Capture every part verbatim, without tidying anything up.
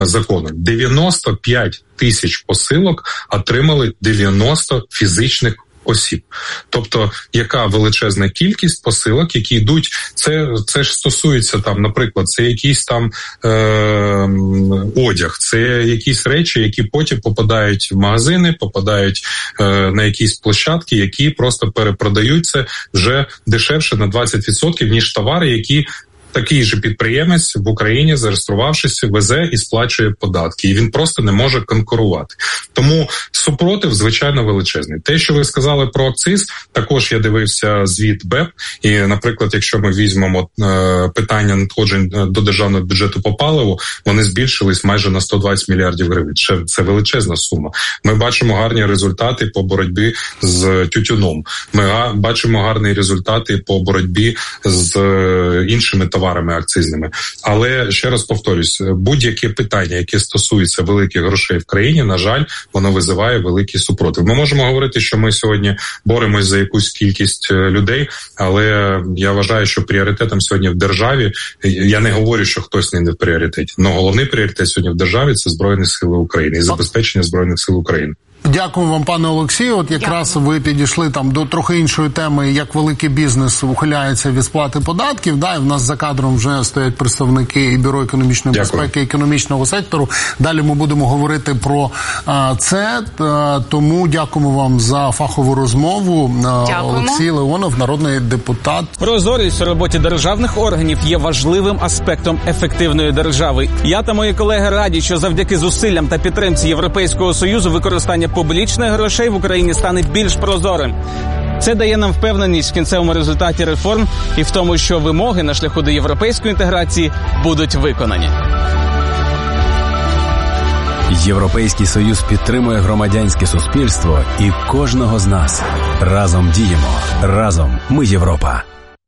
закону. дев'яносто п'ять тисяч посилок отримали дев'яносто фізичних осіб. Тобто, яка величезна кількість посилок, які йдуть, це, це ж стосується там, наприклад, це якийсь там е, одяг, це якісь речі, які потім попадають в магазини, попадають е, на якісь площадки, які просто перепродаються вже дешевше на двадцять відсотків, ніж товари, які такий же підприємець в Україні, зареєструвавшись, везе і сплачує податки. І він просто не може конкурувати. Тому супротив, звичайно, величезний. Те, що ви сказали про акциз, також я дивився звіт БЕП. І, наприклад, якщо ми візьмемо е, питання надходжень до державного бюджету по паливу, вони збільшились майже на сто двадцять мільярдів гривень. Це, це величезна сума. Ми бачимо гарні результати по боротьбі з тютюном. Ми бачимо гарні результати по боротьбі з е, іншими товарами. товарами акцизними. Але, ще раз повторюсь, будь-яке питання, яке стосується великих грошей в країні, на жаль, воно визиває великий супротив. Ми можемо говорити, що ми сьогодні боремось за якусь кількість людей, але я вважаю, що пріоритетом сьогодні в державі, я не говорю, що хтось не в пріоритеті, але головний пріоритет сьогодні в державі – це Збройні Сили України і забезпечення Збройних Сил України. Дякую вам, пане Олексію. От якраз Дякую. Ви підійшли там до трохи іншої теми, як великий бізнес ухиляється від сплати податків. Да, і в нас за кадром вже стоять представники і Бюро економічної Дякую. безпеки, і економічного сектору. Далі ми будемо говорити про а, це. А, тому дякуємо вам за фахову розмову. А, Олексій Леонов, народний депутат. Прозорість у роботі державних органів є важливим аспектом ефективної держави. Я та мої колеги раді, що завдяки зусиллям та підтримці Європейського Союзу використання публічних грошей в Україні стане більш прозорим. Це дає нам впевненість в кінцевому результаті реформ і в тому, що вимоги на шляху до європейської інтеграції будуть виконані. Європейський Союз підтримує громадянське суспільство і кожного з нас. Разом діємо. Разом ми Європа.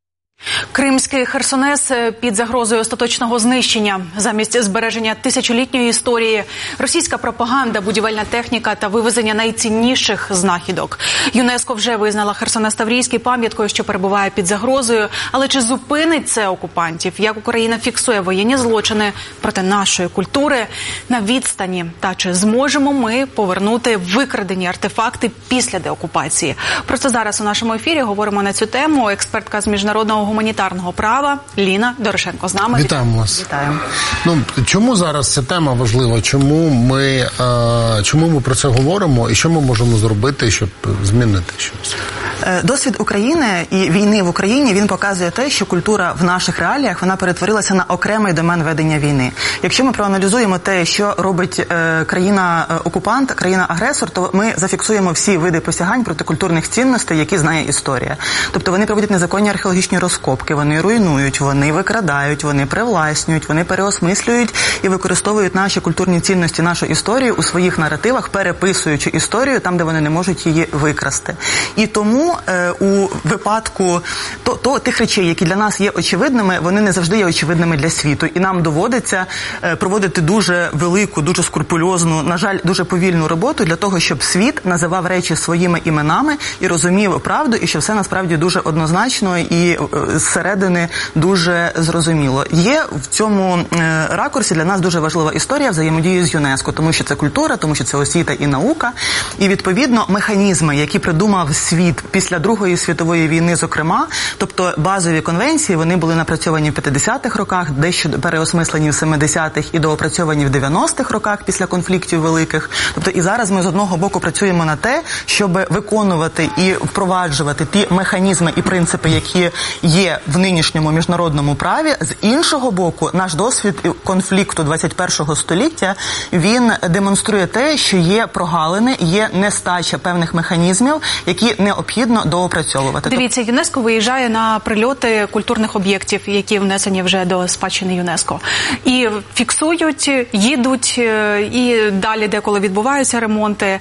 Кримський Херсонес під загрозою остаточного знищення. Замість збереження тисячолітньої історії, російська пропаганда, будівельна техніка та вивезення найцінніших знахідок. ЮНЕСКО вже визнала Херсонес Таврійський пам'яткою, що перебуває під загрозою. Але чи зупинить це окупантів? Як Україна фіксує воєнні злочини проти нашої культури на відстані? Та чи зможемо ми повернути викрадені артефакти після деокупації? Просто зараз у нашому ефірі говоримо на цю тему. Експертка з міжнародного гуманітарного права Ліна Дорошенко з нами. Вітаємо вас. Вітаємо. Ну, чому зараз ця тема важлива? Чому ми, е, чому ми про це говоримо і що ми можемо зробити, щоб змінити щось? Досвід України і війни в Україні, він показує те, що культура в наших реаліях, вона перетворилася на окремий домен ведення війни. Якщо ми проаналізуємо те, що робить е, країна-окупант, країна-агресор, то ми зафіксуємо всі види посягань проти культурних цінностей, які знає історія. Тобто вони проводять незаконні археологічні розкопки, вони руйнують, вони викрадають, вони привласнюють, вони переосмислюють і використовують наші культурні цінності, нашу історію у своїх наративах, переписуючи історію там, де вони не можуть її викрасти. І тому е, у випадку то, то, тих речей, які для нас є очевидними, вони не завжди є очевидними для світу. І нам доводиться е, проводити дуже велику, дуже скрупульозну, на жаль, дуже повільну роботу для того, щоб світ називав речі своїми іменами і розумів правду, і що все насправді дуже однозначно і е, зсередини дуже зрозуміло. Є в цьому е, ракурсі для нас дуже важлива історія взаємодії з ЮНЕСКО, тому що це культура, тому що це освіта і наука. І, відповідно, механізми, які придумав світ після Другої світової війни, зокрема, тобто базові конвенції, вони були напрацьовані в п'ятдесятих роках, дещо переосмислені в семидесятих і доопрацьовані в дев'яностих роках після конфліктів великих. Тобто і зараз ми з одного боку працюємо на те, щоб виконувати і впроваджувати ті механізми і принципи, які є в нинішньому міжнародному праві. З іншого боку, наш досвід конфлікту двадцять першого століття, він демонструє те, що є прогалини, є нестача певних механізмів, які необхідно доопрацьовувати. Дивіться, ЮНЕСКО виїжджає на прильоти культурних об'єктів, які внесені вже до спадщини ЮНЕСКО. І фіксують, їдуть, і далі деколи відбуваються ремонти.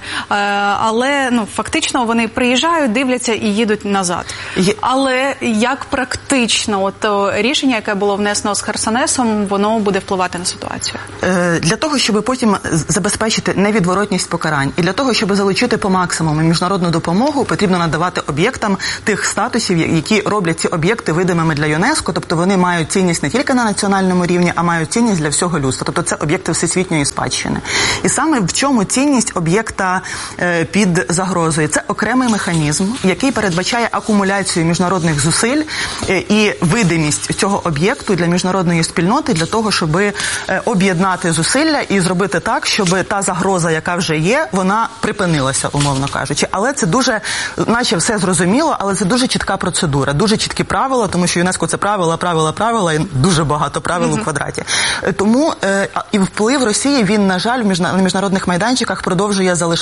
Але, ну, фактично вони приїжджають, дивляться і їдуть назад. Є... Але як практично от рішення, яке було внесено з Херсонесом, воно буде впливати на ситуацію? Для того, щоб потім забезпечити невідворотність покарань, і для того, щоб залучити по максимуму міжнародну допомогу, потрібно надавати надавати об'єктам тих статусів, які роблять ці об'єкти видимими для ЮНЕСКО, тобто вони мають цінність не тільки на національному рівні, а мають цінність для всього людства. Тобто це об'єкти всесвітньої спадщини. І саме в чому цінність об'єкта е, під загрозою? Це окремий механізм, який передбачає акумуляцію міжнародних зусиль е, і видимість цього об'єкту для міжнародної спільноти, для того, щоб е, об'єднати зусилля і зробити так, щоб та загроза, яка вже є, вона припинилася, умовно кажучи. Але це дуже, наче все зрозуміло, але це дуже чітка процедура, дуже чіткі правила, тому що ЮНЕСКО – це правила, правила, правила, і дуже багато правил mm-hmm. у квадраті. Тому е, і вплив Росії, він, на жаль, на міжнародних майданчиках продовжує залишатися